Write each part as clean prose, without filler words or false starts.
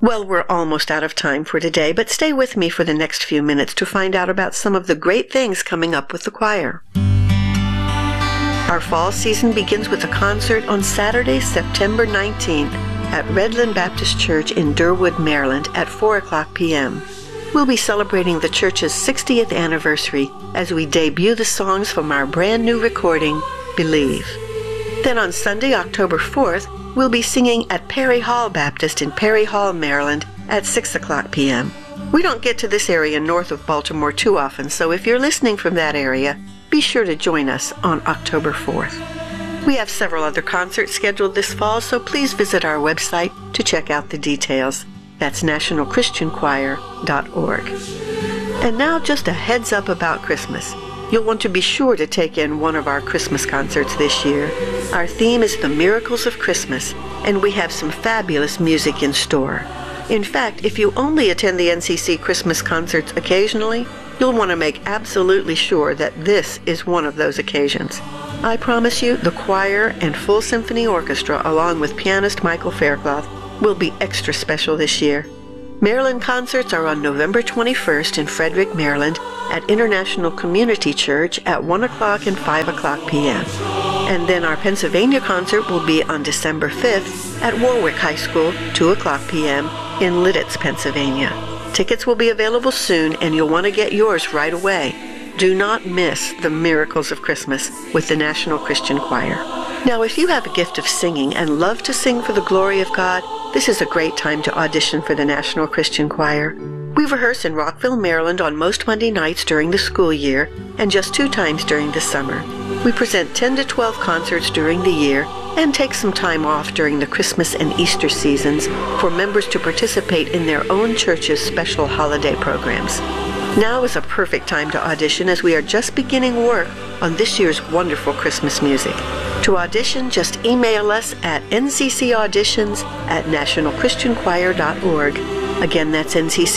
Well, we're almost out of time for today, but stay with me for the next few minutes to find out about some of the great things coming up with the choir. Our fall season begins with a concert on Saturday, September 19th at Redland Baptist Church in Durwood, Maryland at 4 o'clock p.m. We'll be celebrating the church's 60th anniversary as we debut the songs from our brand new recording, Believe. Then on Sunday, October 4th, we'll be singing at Perry Hall Baptist in Perry Hall, Maryland at 6 o'clock p.m. We don't get to this area north of Baltimore too often, so if you're listening from that area, be sure to join us on October 4th. We have several other concerts scheduled this fall, so please visit our website to check out the details. That's nationalchristianchoir.org. And now just a heads up about Christmas. You'll want to be sure to take in one of our Christmas concerts this year. Our theme is The Miracles of Christmas, and we have some fabulous music in store. In fact, if you only attend the NCC Christmas concerts occasionally, you'll want to make absolutely sure that this is one of those occasions. I promise you, the choir and full symphony orchestra, along with pianist Michael Faircloth, will be extra special this year. Maryland concerts are on November 21st in Frederick, Maryland at International Community Church at 1 o'clock and 5 o'clock p.m. And then our Pennsylvania concert will be on December 5th at Warwick High School, 2 o'clock p.m. in Lidditz, Pennsylvania. Tickets will be available soon, and you'll want to get yours right away. Do not miss the Miracles of Christmas with the National Christian Choir. Now, if you have a gift of singing and love to sing for the glory of God, this is a great time to audition for the National Christian Choir. We rehearse in Rockville, Maryland on most Monday nights during the school year and just 2 times during the summer. We present 10 to 12 concerts during the year and take some time off during the Christmas and Easter seasons for members to participate in their own church's special holiday programs. Now is a perfect time to audition as we are just beginning work on this year's wonderful Christmas music. To audition, just email us at nccauditions@nationalchristianchoir.org. Again, that's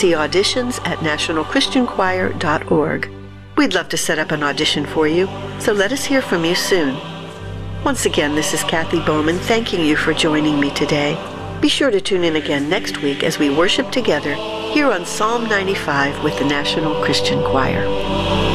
nccauditions@nationalchristianchoir.org. We'd love to set up an audition for you, so let us hear from you soon. Once again, this is Kathy Bowman thanking you for joining me today. Be sure to tune in again next week as we worship together here on Psalm 95 with the National Christian Choir.